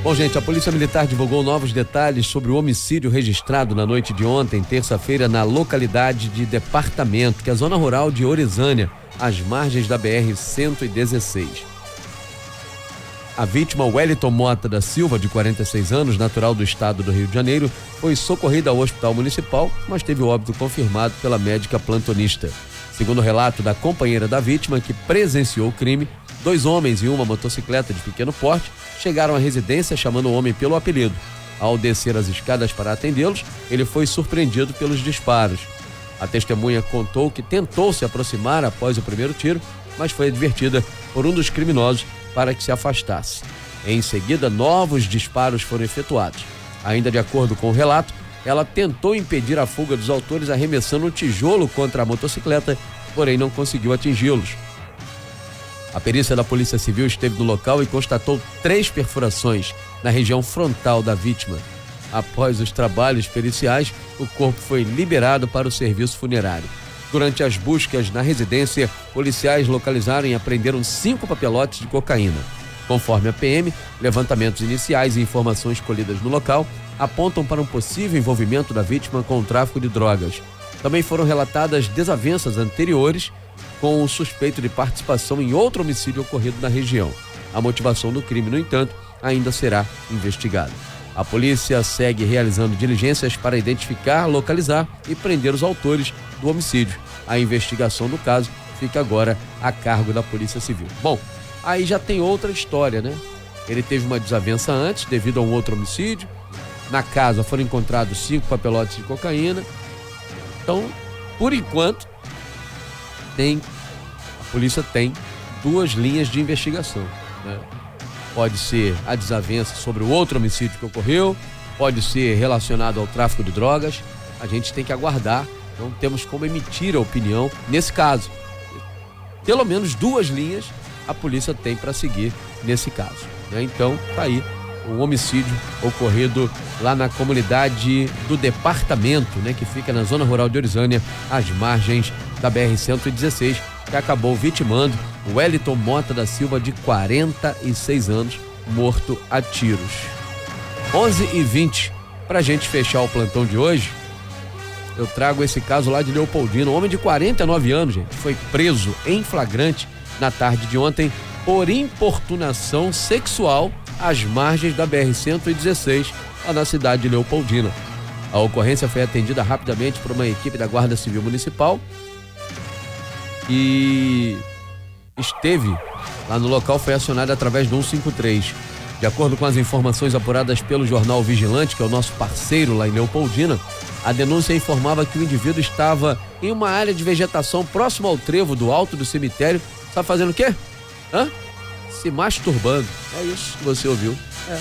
Bom, gente, a Polícia Militar divulgou novos detalhes sobre o homicídio registrado na noite de ontem, terça-feira, na localidade de Departamento, que é a zona rural de Orizânia, às margens da BR-116. A vítima, Wellington Mota da Silva, de 46 anos, natural do estado do Rio de Janeiro, foi socorrida ao Hospital Municipal, mas teve o óbito confirmado pela médica plantonista. Segundo o relato da companheira da vítima, que presenciou o crime, 2 homens e uma motocicleta de pequeno porte chegaram à residência chamando o homem pelo apelido. Ao descer as escadas para atendê-los, ele foi surpreendido pelos disparos. A testemunha contou que tentou se aproximar após o primeiro tiro, mas foi advertida por um dos criminosos para que se afastasse. Em seguida, novos disparos foram efetuados. Ainda de acordo com o relato, ela tentou impedir a fuga dos autores arremessando um tijolo contra a motocicleta, porém não conseguiu atingi-los. A perícia da Polícia Civil esteve no local e constatou 3 perfurações na região frontal da vítima. Após os trabalhos periciais, o corpo foi liberado para o serviço funerário. Durante as buscas na residência, policiais localizaram e apreenderam 5 papelotes de cocaína. Conforme a PM, levantamentos iniciais e informações colhidas no local apontam para um possível envolvimento da vítima com o tráfico de drogas. Também foram relatadas desavenças anteriores com o suspeito de participação em outro homicídio ocorrido na região. A motivação do crime, no entanto, ainda será investigada. A polícia segue realizando diligências para identificar, localizar e prender os autores do homicídio. A investigação do caso fica agora a cargo da Polícia Civil. Bom, aí já tem outra história, né? Ele teve uma desavença antes, devido a um outro homicídio. Na casa foram encontrados 5 papelotes de cocaína. Então, por enquanto, a polícia tem 2 linhas de investigação, né? Pode ser a desavença sobre o outro homicídio que ocorreu, pode ser relacionado ao tráfico de drogas. A gente tem que aguardar, não temos como emitir a opinião nesse caso. Pelo menos 2 linhas a polícia tem para seguir nesse caso, né? Então, tá aí um homicídio ocorrido lá na comunidade do Departamento, né, que fica na zona rural de Orizânia, às margens da BR-116, que acabou vitimando o Wellington Mota da Silva, de 46 anos, morto a tiros. 11h20, pra gente fechar o plantão de hoje, eu trago esse caso lá de Leopoldina. Um homem de 49 anos, gente, foi preso em flagrante na tarde de ontem por importunação sexual às margens da BR-116, lá na cidade de Leopoldina. A ocorrência foi atendida rapidamente por uma equipe da Guarda Civil Municipal e esteve lá no local, foi acionada através do 153. De acordo com as informações apuradas pelo jornal Vigilante, que é o nosso parceiro lá em Leopoldina, a denúncia informava que o indivíduo estava em uma área de vegetação próximo ao trevo do alto do cemitério. Está fazendo o quê? Se masturbando. É isso que você ouviu.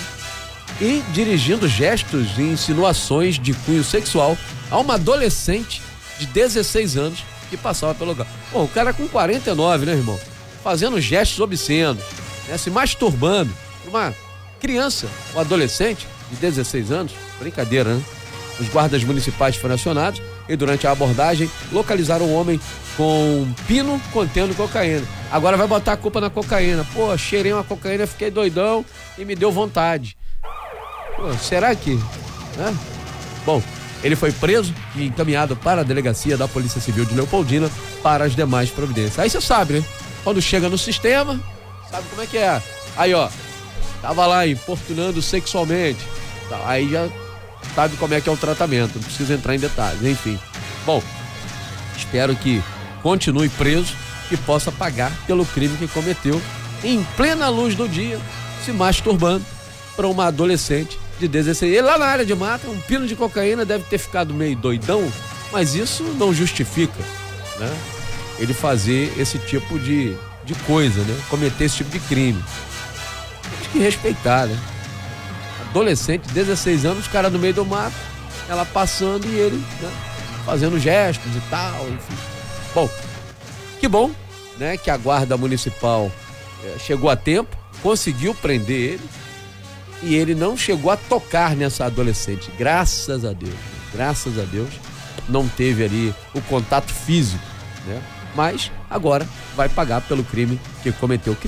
E dirigindo gestos e insinuações de cunho sexual a uma adolescente de 16 anos que passava pelo lugar. Bom, o cara com 49, né, irmão? Fazendo gestos obscenos, né? Se masturbando. Uma criança, um adolescente de 16 anos, brincadeira, né? Os guardas municipais foram acionados e durante a abordagem localizaram um homem com um pino contendo cocaína. Agora vai botar a culpa na cocaína. Pô, cheirei uma cocaína, fiquei doidão e me deu vontade. Pô, será que... Bom, ele foi preso e encaminhado para a delegacia da Polícia Civil de Leopoldina para as demais providências. Aí você sabe, né? Quando chega no sistema, sabe como é que é. Aí, ó, tava lá importunando sexualmente. Aí já sabe como é que é o tratamento, não precisa entrar em detalhes, enfim. Bom, espero que continue preso e possa pagar pelo crime que cometeu em plena luz do dia, se masturbando para uma adolescente de 16. Ele lá na área de mata, um pino de cocaína, deve ter ficado meio doidão, mas isso não justifica, né, ele fazer esse tipo de coisa, né, cometer esse tipo de crime. Temos que respeitar, né? Adolescente, 16 anos, cara no meio do mato, ela passando e ele, né, fazendo gestos e tal, enfim. Bom, que bom, né, que a guarda municipal chegou a tempo, conseguiu prender ele e ele não chegou a tocar nessa adolescente, graças a Deus, não teve ali o contato físico, né, mas agora vai pagar pelo crime que cometeu.